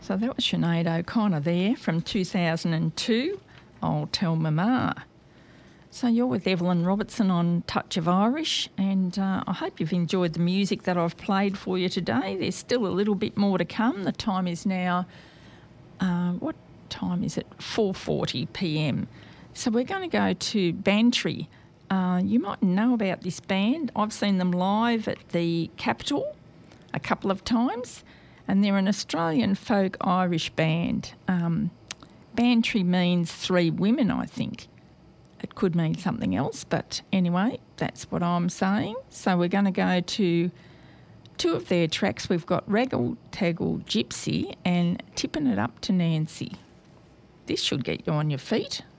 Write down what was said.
So that was Sinead O'Connor there from 2002, I'll Tell Mama. So you're with Evelyn Robertson on Touch of Irish, and I hope you've enjoyed the music that I've played for you today. There's still a little bit more to come. The time is now, what time is it? 4:40 p.m. So we're going to go to Bantry. You might know about this band. I've seen them live at the Capitol a couple of times, and they're an Australian folk Irish band. Bantry means three women, I think. It could mean something else, but anyway, that's what I'm saying. So we're going to go to two of their tracks. We've got Raggle Taggle Gypsy and Tippin' It Up to Nancy. This should get you on your feet.